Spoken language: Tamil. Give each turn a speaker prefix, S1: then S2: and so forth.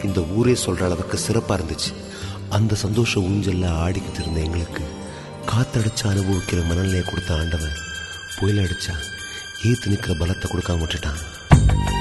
S1: இந்த ஊரே சொல்ற அளவுக்கு சிறப்பா இருந்துச்சு. அந்த சந்தோஷ ஊஞ்சல்ல ஆடிக்கிட்டு இருந்த எங்களுக்கு காத்தடிச்சு அனுபவிக்கிற மனநிலையை கொடுத்த ஆண்டவன் புயல் அடிச்சா ஏத்து நிற்கிற பலத்தை கொடுக்காம விட்டுட்டான்.